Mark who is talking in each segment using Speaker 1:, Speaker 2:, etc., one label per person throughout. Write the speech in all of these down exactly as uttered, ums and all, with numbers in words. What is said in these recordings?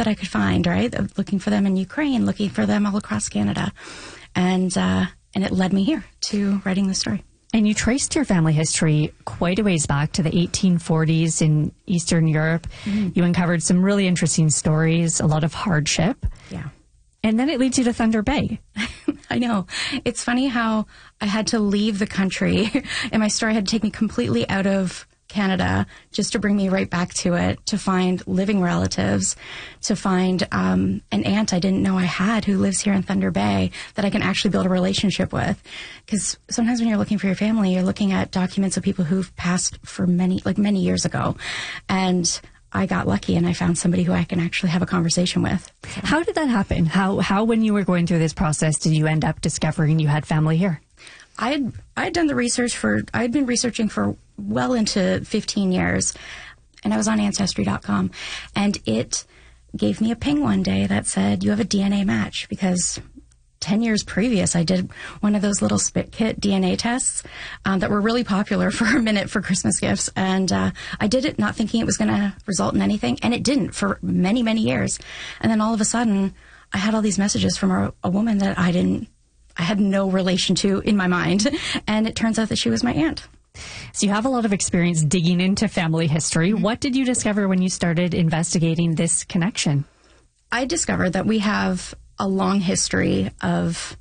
Speaker 1: that I could find, right? Looking for them in Ukraine, looking for them all across Canada. And, uh, and it led me here to writing the story.
Speaker 2: And you traced your family history quite a ways back to the eighteen forties in Eastern Europe. Mm-hmm. You uncovered some really interesting stories, a lot of hardship.
Speaker 1: Yeah.
Speaker 2: And then it leads you to Thunder Bay.
Speaker 1: I know. It's funny how I had to leave the country and my story had to take me completely out of Canada just to bring me right back to it, to find living relatives, to find um, an aunt I didn't know I had who lives here in Thunder Bay that I can actually build a relationship with. Because sometimes when you're looking for your family, you're looking at documents of people who've passed for many, like many years ago. And I got lucky and I found somebody who I can actually have a conversation with. So.
Speaker 2: How did that happen? How, how, when you were going through this process, did you end up discovering you had family here?
Speaker 1: I'd, I'd done the research for, I'd been researching for well into fifteen years, and I was on Ancestry dot com, and it gave me a ping one day that said, you have a D N A match, because ten years previous, I did one of those little spit kit D N A tests um, that were really popular for a minute for Christmas gifts. And uh, I did it not thinking it was going to result in anything. And it didn't for many, many years. And then all of a sudden, I had all these messages from a, a woman that I didn't, I had no relation to in my mind. And it turns out that she was my aunt.
Speaker 2: So you have a lot of experience digging into family history. Mm-hmm. What did you discover when you started investigating this connection?
Speaker 1: I discovered that we have a long history of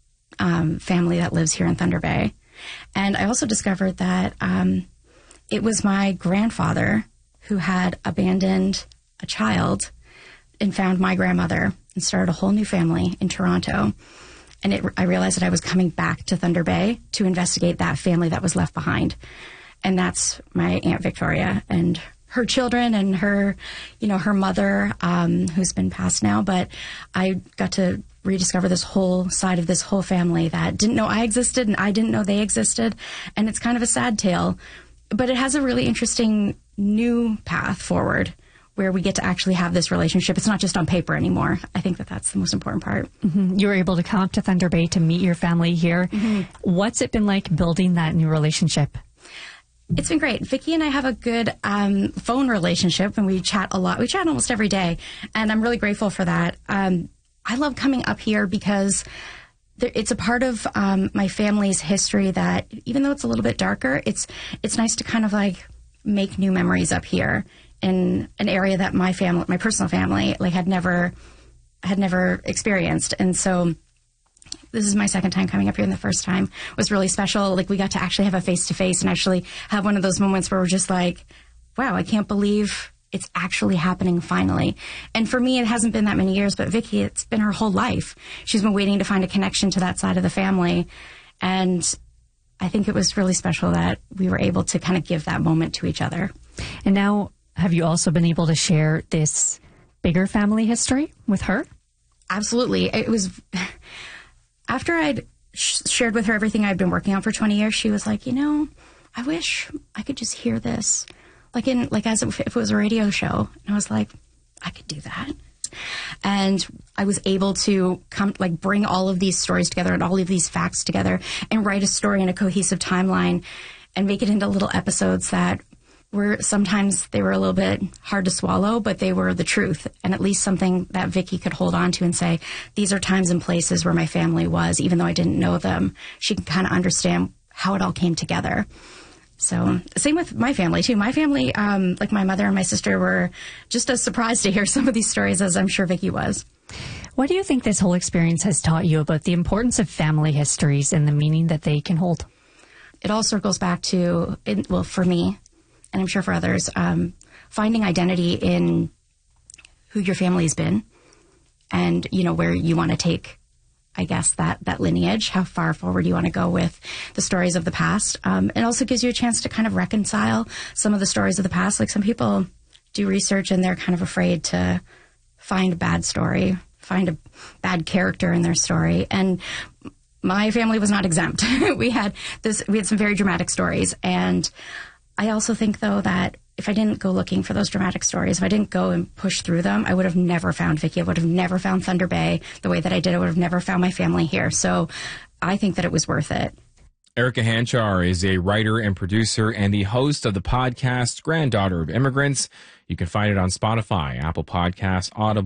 Speaker 1: um, family that lives here in Thunder Bay. And I also discovered that um, it was my grandfather who had abandoned a child and found my grandmother and started a whole new family in Toronto. And it, I realized that I was coming back to Thunder Bay to investigate that family that was left behind. And that's my Aunt Victoria and her children and her, you know, her mother, um, who's been passed now. But I got to rediscover this whole side of this whole family that didn't know I existed and I didn't know they existed. And it's kind of a sad tale, but it has a really interesting new path forward where we get to actually have this relationship. It's not just on paper anymore. I think that that's the most important part.
Speaker 2: Mm-hmm. You were able to come up to Thunder Bay to meet your family here. Mm-hmm. What's it been like building that new relationship?
Speaker 1: It's been great. Vicki and I have a good um, phone relationship, and we chat a lot. We chat almost every day, and I'm really grateful for that. Um, I love coming up here because there, it's a part of um, my family's history that, even though it's a little bit darker, it's it's nice to kind of like make new memories up here in an area that my family, my personal family, like had never had never experienced. And so this is my second time coming up here, and the first time was really special. Like, we got to actually have a face-to-face and actually have one of those moments where we're just like, wow, I can't believe it's actually happening finally. And for me, it hasn't been that many years, but Vicki, it's been her whole life. She's been waiting to find a connection to that side of the family. And I think it was really special that we were able to kind of give that moment to each other.
Speaker 2: And now, have you also been able to share this bigger family history with her?
Speaker 1: Absolutely. It was... After I'd sh- shared with her everything I'd been working on for twenty years, she was like, you know, I wish I could just hear this, like in like as if it was a radio show. And I was like, I could do that. And I was able to come, like, bring all of these stories together and all of these facts together and write a story in a cohesive timeline and make it into little episodes that were sometimes they were a little bit hard to swallow, but they were the truth, and at least something that Vicki could hold on to and say, these are times and places where my family was, even though I didn't know them. She can kind of understand how it all came together. So same with my family, too. My family, um, like my mother and my sister, were just as surprised to hear some of these stories as I'm sure Vicki was.
Speaker 2: What do you think this whole experience has taught you about the importance of family histories and the meaning that they can hold?
Speaker 1: It all circles back to, well, for me, and I'm sure for others, um, finding identity in who your family's been and, you know, where you want to take, I guess, that, that lineage, how far forward you want to go with the stories of the past. Um, it also gives you a chance to kind of reconcile some of the stories of the past. Like, some people do research and they're kind of afraid to find a bad story, find a bad character in their story. And my family was not exempt. we had this, we had some very dramatic stories. And I also think, though, that if I didn't go looking for those dramatic stories, if I didn't go and push through them, I would have never found Vicki. I would have never found Thunder Bay the way that I did. I would have never found my family here. So I think that it was worth it.
Speaker 3: Erica Hanchar is a writer and producer and the host of the podcast Granddaughter of Immigrants. You can find it on Spotify, Apple Podcasts, Audible.